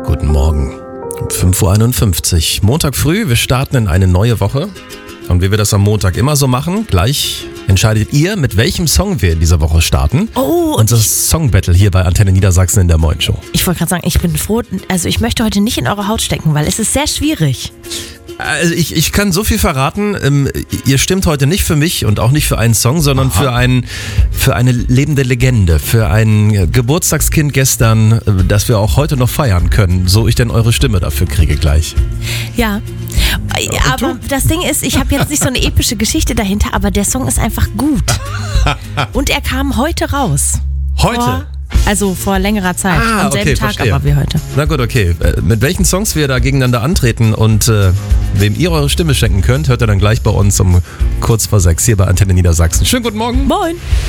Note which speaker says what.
Speaker 1: Guten Morgen. 5.51 Uhr. Montag früh, wir starten in eine neue Woche. Und wie wir das am Montag immer so machen, gleich entscheidet ihr, mit welchem Song wir in dieser Woche starten.
Speaker 2: Oh,
Speaker 1: unser Song-Battle hier bei Antenne Niedersachsen in der Moin Show.
Speaker 2: Ich wollte gerade sagen, ich bin froh, also ich möchte heute nicht in eure Haut stecken, weil es ist sehr schwierig.
Speaker 1: Also ich kann so viel verraten, ihr stimmt heute nicht für mich und auch nicht für einen Song, sondern für eine lebende Legende, für ein Geburtstagskind gestern, das wir auch heute noch feiern können, so ich denn eure Stimme dafür kriege gleich.
Speaker 2: Ja, aber das Ding ist, ich habe jetzt nicht so eine epische Geschichte dahinter, aber der Song ist einfach gut. Und er kam heute raus.
Speaker 1: Heute?
Speaker 2: Also vor längerer Zeit, am selben Tag
Speaker 1: verstehe.
Speaker 2: aber wie heute.
Speaker 1: Na gut, okay. Mit welchen Songs wir da gegeneinander antreten und wem ihr eure Stimme schenken könnt, hört ihr dann gleich bei uns um kurz vor 6 hier bei Antenne Niedersachsen. Schönen guten Morgen.
Speaker 2: Moin.